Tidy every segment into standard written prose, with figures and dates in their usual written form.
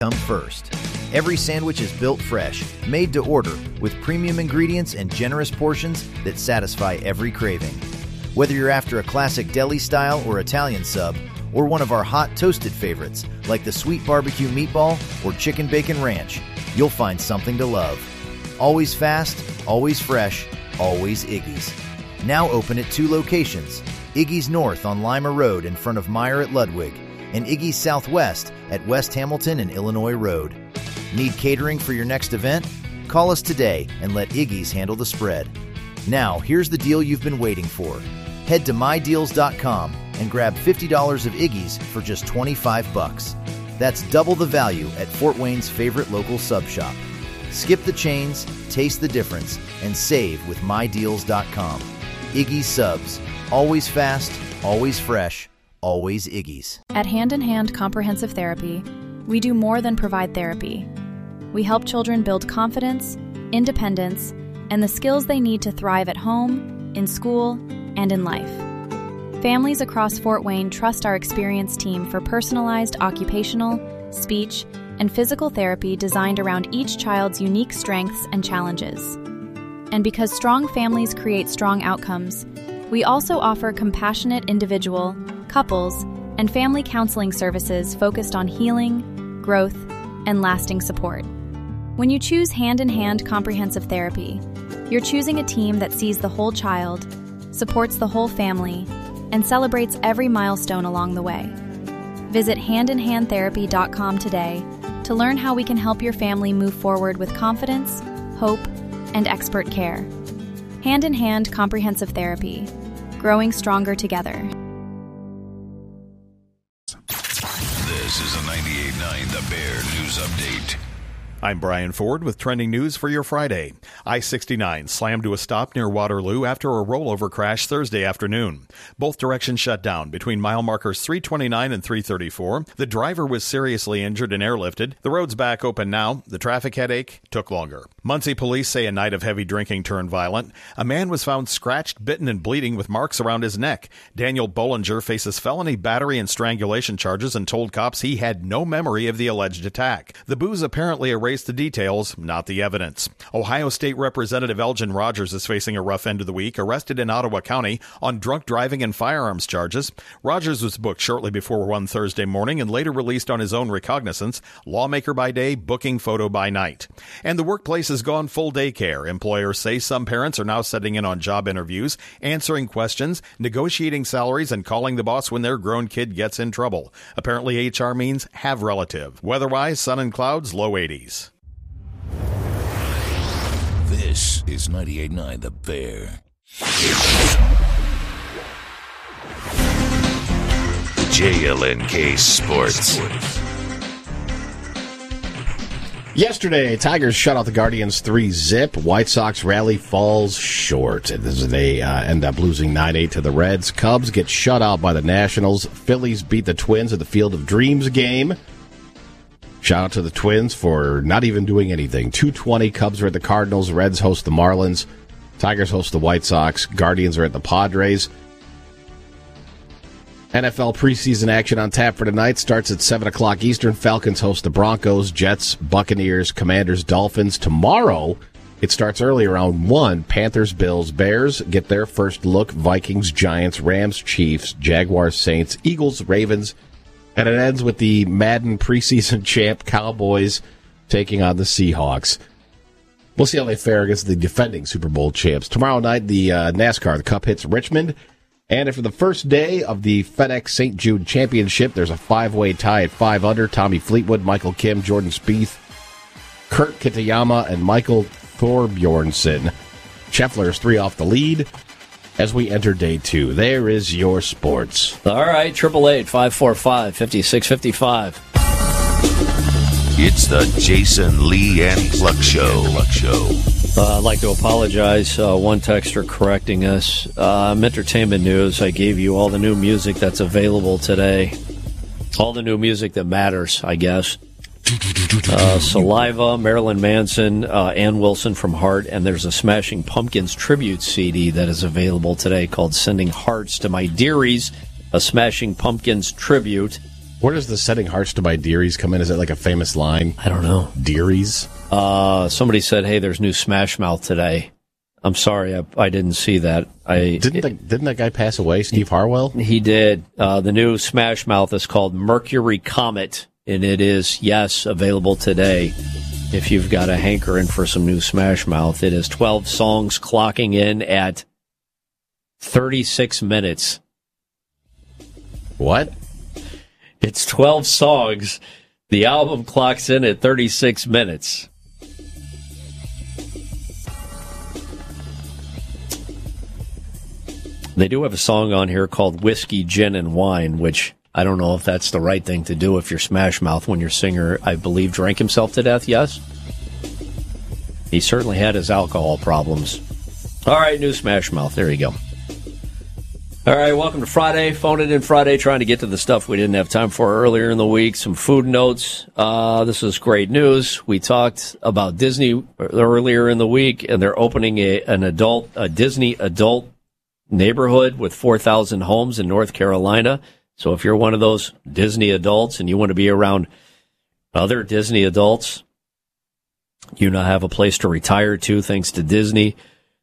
come first. Every sandwich is built fresh, made to order, with premium ingredients and generous portions that satisfy every craving. Whether you're after a classic deli style or Italian sub, or one of our hot toasted favorites like the sweet barbecue meatball or chicken bacon ranch, you'll find something to love. Always fast, always fresh, always Iggy's. Now open at 2 locations, Iggy's North on Lima Road in front of Meyer at Ludwig, and Iggy's Southwest at West Hamilton and Illinois Road. Need catering for your next event? Call us today and let Iggy's handle the spread. Now, here's the deal you've been waiting for. Head to mydeals.com and grab $50 of Iggy's for just $25. That's double the value at Fort Wayne's favorite local sub shop. Skip the chains, taste the difference, and save with mydeals.com. Iggy's Subs. Always fast, always fresh, always Iggy's. At Hand in Hand Comprehensive Therapy, we do more than provide therapy. We help children build confidence, independence, and the skills they need to thrive at home, in school, and in life. Families across Fort Wayne trust our experienced team for personalized occupational, speech, and physical therapy designed around each child's unique strengths and challenges. And because strong families create strong outcomes, we also offer compassionate individual, couples, and family counseling services focused on healing, growth, and lasting support. When you choose Hand in Hand Comprehensive Therapy, you're choosing a team that sees the whole child, supports the whole family, and celebrates every milestone along the way. Visit handinhandtherapy.com today to learn how we can help your family move forward with confidence, hope, and expert care. Hand in Hand Comprehensive Therapy, growing stronger together. This is a 98.9 The Bear News Update. I'm Brian Ford with trending news for your Friday. I-69 slammed to a stop near Waterloo after a rollover crash Thursday afternoon. Both directions shut down between mile markers 329 and 334. The driver was seriously injured and airlifted. The road's back open now. The traffic headache took longer. Muncie police say a night of heavy drinking turned violent. A man was found scratched, bitten, and bleeding with marks around his neck. Daniel Bollinger faces felony battery and strangulation charges and told cops he had no memory of the alleged attack. The booze apparently erased the details, not the evidence. Ohio State Representative Elgin Rogers is facing a rough end of the week, arrested in Ottawa County on drunk driving and firearms charges. Rogers was booked shortly before 1 Thursday morning and later released on his own recognizance, lawmaker by day, booking photo by night. And the workplace has gone full daycare. Employers say some parents are now setting in on job interviews, answering questions, negotiating salaries, and calling the boss when their grown kid gets in trouble. Apparently HR means have relative. Weather-wise, sun and clouds, low 80s. This is 98.9 The Bear. JLNK Sports. Yesterday, Tigers shut out the Guardians 3-zip. White Sox rally falls short. They end up losing 9-8 to the Reds. Cubs get shut out by the Nationals. Phillies beat the Twins at the Field of Dreams game. Shout out to the Twins for not even doing anything. 2:20, Cubs are at the Cardinals. Reds host the Marlins. Tigers host the White Sox. Guardians are at the Padres. NFL preseason action on tap for tonight starts at 7 o'clock Eastern. Falcons host the Broncos, Jets, Buccaneers, Commanders, Dolphins. Tomorrow, it starts early around 1. Panthers, Bills, Bears get their first look. Vikings, Giants, Rams, Chiefs, Jaguars, Saints, Eagles, Ravens. And it ends with the Madden preseason champ Cowboys taking on the Seahawks. We'll see how they fare against the defending Super Bowl champs. Tomorrow night, the NASCAR, the Cup hits Richmond. And for the first day of the FedEx St. Jude Championship, there's a 5-way tie at 5 under. Tommy Fleetwood, Michael Kim, Jordan Spieth, Kurt Kitayama, and Michael Thorbjornsen. Scheffler is 3 off the lead as we enter day 2. There is your sports. All right, 888-545-5655. It's the Jason Lee and Cluck Show. I'd like to apologize. One texter correcting us. Entertainment news. I gave you all the new music that's available today. All the new music that matters, I guess. Saliva, Marilyn Manson, Ann Wilson from Heart, and there's a Smashing Pumpkins tribute CD that is available today called Sending Hearts to My Dearies, a Smashing Pumpkins tribute. Where does the setting hearts to my dearies come in? Is that like a famous line? I don't know. Dearies? Somebody said, hey, there's new Smash Mouth today. I'm sorry, I didn't see that. Didn't that guy pass away, Steve Harwell? He did. The new Smash Mouth is called Mercury Comet, and it is, yes, available today. If you've got a hankering for some new Smash Mouth, it is 12 songs clocking in at 36 minutes. What? It's 12 songs. The album clocks in at 36 minutes. They do have a song on here called Whiskey, Gin, and Wine, which I don't know if that's the right thing to do if you're Smash Mouth when your singer, I believe, drank himself to death, yes? He certainly had his alcohol problems. All right, new Smash Mouth. There you go. All right, welcome to Friday. Phone It In Friday, trying to get to the stuff we didn't have time for earlier in the week. Some food notes. This is great news. We talked about Disney earlier in the week, and they're opening a Disney adult neighborhood with 4,000 homes in North Carolina. So if you're one of those Disney adults and you want to be around other Disney adults, you now have a place to retire to thanks to Disney.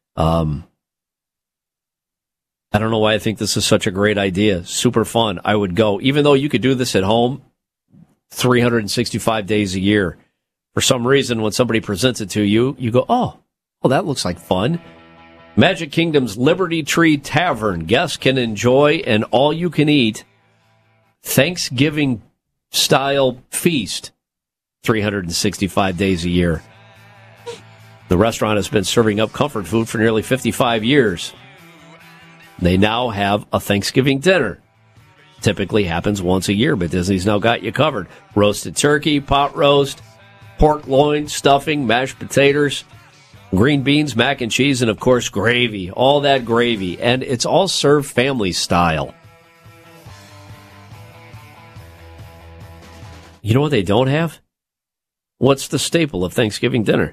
I don't know why I think this is such a great idea. Super fun. I would go. Even though you could do this at home 365 days a year. For some reason, when somebody presents it to you, you go, oh, well, that looks like fun. Magic Kingdom's Liberty Tree Tavern. Guests can enjoy an all-you-can-eat Thanksgiving-style feast 365 days a year. The restaurant has been serving up comfort food for nearly 55 years. They now have a Thanksgiving dinner. Typically happens once a year, but Disney's now got you covered. Roasted turkey, pot roast, pork loin, stuffing, mashed potatoes, green beans, mac and cheese, and, of course, gravy. All that gravy. And it's all served family style. You know what they don't have? What's the staple of Thanksgiving dinner?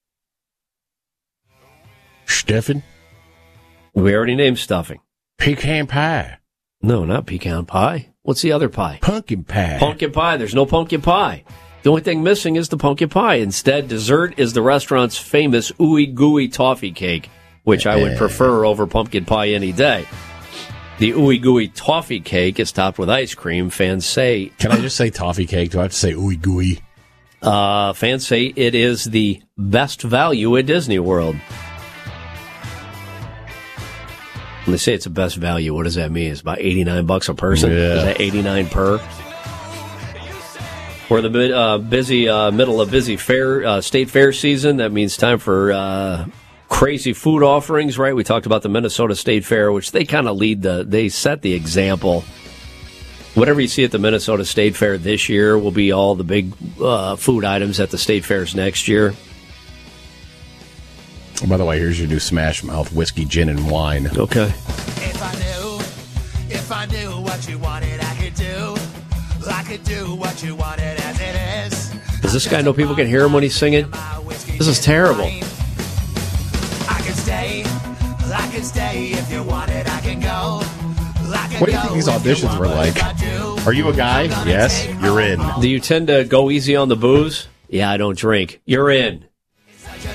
Stuffing? We already named stuffing. Pecan pie. No, not pecan pie. What's the other pie? Pumpkin pie. Pumpkin pie. There's no pumpkin pie. The only thing missing is the pumpkin pie. Instead, dessert is the restaurant's famous ooey gooey toffee cake, which I would prefer over pumpkin pie any day. The ooey gooey toffee cake is topped with ice cream. Fans say... Can I just say toffee cake? Do I have to say ooey gooey? Fans say it is the best value at Disney World. When they say it's the best value, what does that mean? It's about $89 a person? Yeah. Is that 89 per? We're in the middle of busy fair, state fair season. That means time for crazy food offerings, right? We talked about the Minnesota State Fair, which they kind of they set the example. Whatever you see at the Minnesota State Fair this year will be all the big food items at the state fairs next year. Oh, by the way, here's your new Smash Mouth Whiskey, Gin, and Wine. Okay. If I knew what you wanted, I could do what you wanted as it is. Does this guy know people can hear him when he's singing? This is terrible. I can stay if you want it, I can go. What do you think these auditions were like? Are you a guy? Yes, you're in. Do you tend to go easy on the booze? Yeah, I don't drink. You're in.